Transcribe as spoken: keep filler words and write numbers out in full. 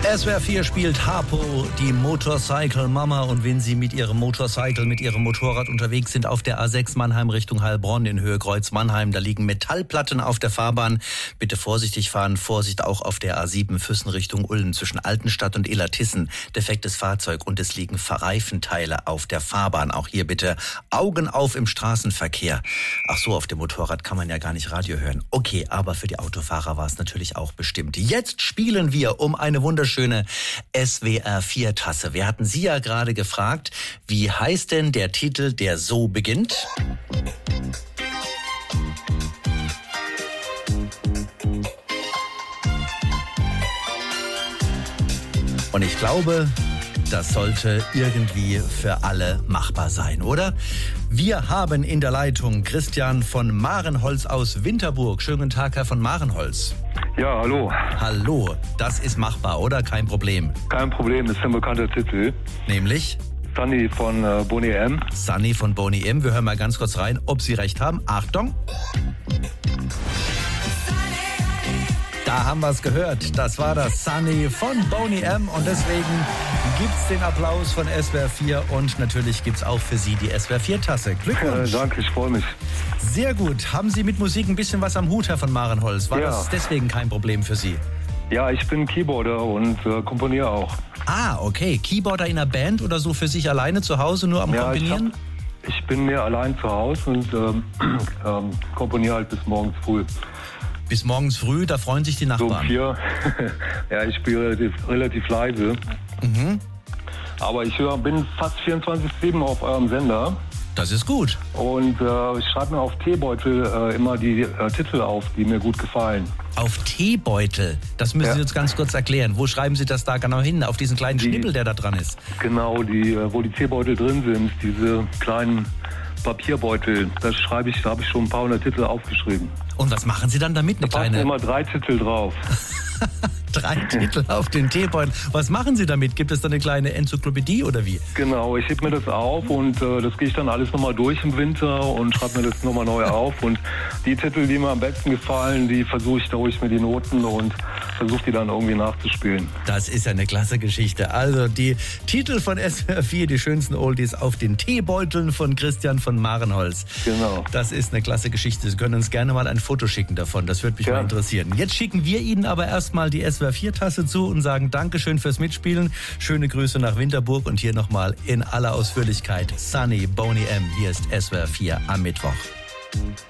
S W R vier spielt Harpo, die Motorcycle Mama. Und wenn Sie mit Ihrem Motorcycle, mit Ihrem Motorrad unterwegs sind auf der A sechs Mannheim Richtung Heilbronn in Höhe Kreuz Mannheim, da liegen Metallplatten auf der Fahrbahn. Bitte vorsichtig fahren, Vorsicht auch auf der A sieben Füssen Richtung Ulm zwischen Altenstadt und Illertissen. Defektes Fahrzeug und es liegen Reifenteile auf der Fahrbahn. Auch hier bitte Augen auf im Straßenverkehr. Ach so, auf dem Motorrad kann man ja gar nicht Radio hören. Okay, aber für die Autofahrer war es natürlich auch bestimmt. Jetzt spielen wir um eine wunderschöne S W R vier Tasse. Wir hatten Sie ja gerade gefragt, wie heißt denn der Titel, der so beginnt? Und ich glaube, das sollte irgendwie für alle machbar sein, oder? Wir haben in der Leitung Christian von Marenholz aus Winterburg. Schönen guten Tag, Herr von Marenholz. Ja, hallo. Hallo, das ist machbar, oder? Kein Problem. Kein Problem, das ist ein bekannter Titel. Nämlich? Sunny von äh, Boney M. Sunny von Boney M. Wir hören mal ganz kurz rein, ob Sie recht haben. Achtung. Da haben wir es gehört. Das war das Sunny von Boney M. Und deswegen gibt's den Applaus von S W R vier und natürlich gibt's auch für Sie die S W R vier Tasse. Glückwunsch. Ja, danke, ich freue mich. Sehr gut. Haben Sie mit Musik ein bisschen was am Hut, Herr von Marenholz? War ja. das deswegen kein Problem für Sie? Ja, ich bin Keyboarder und äh, komponiere auch. Ah, okay. Keyboarder in einer Band oder so für sich alleine zu Hause nur am ja, Komponieren? Ich, hab, ich bin mehr allein zu Hause und ähm, ähm, komponiere halt bis morgens früh. Bis morgens früh, da freuen sich die Nachbarn. So um vier. Ja, ich spiele relativ, relativ leise. Mhm. Aber ich hör, bin fast vierundzwanzig sieben auf eurem Sender. Das ist gut. Und äh, ich schreibe mir auf Teebeutel äh, immer die äh, Titel auf, die mir gut gefallen. Auf Teebeutel? Das müssen ja. Sie uns ganz kurz erklären. Wo schreiben Sie das da genau hin? Auf diesen kleinen die, Schnibbel, der da dran ist? Genau, die, äh, wo die Teebeutel drin sind, diese kleinen Papierbeutel. Da schreibe ich, da habe ich schon ein paar hundert Titel aufgeschrieben. Und was machen Sie dann damit? Eine da passen kleine... immer drei Titel drauf. Drei Titel auf den Teebeutel. Was machen Sie damit? Gibt es dann eine kleine Enzyklopädie oder wie? Genau, ich heb mir das auf und äh, das gehe ich dann alles nochmal durch im Winter und schreibe mir das nochmal neu auf. Und die Titel, die mir am besten gefallen, die versuche ich, da hole ich mir die Noten und versuche die dann irgendwie nachzuspielen. Das ist ja eine klasse Geschichte. Also die Titel von S W R vier, die schönsten Oldies auf den Teebeuteln von Christian von Marenholz. Genau. Das ist eine klasse Geschichte. Sie können uns gerne mal ein Foto schicken davon. Das würde mich ja. mal interessieren. Jetzt schicken wir Ihnen aber erstmal die S W R vier Tasse zu und sagen Dankeschön fürs Mitspielen. Schöne Grüße nach Winterburg und hier nochmal in aller Ausführlichkeit Sunny Boney M. Hier ist S W R vier am Mittwoch.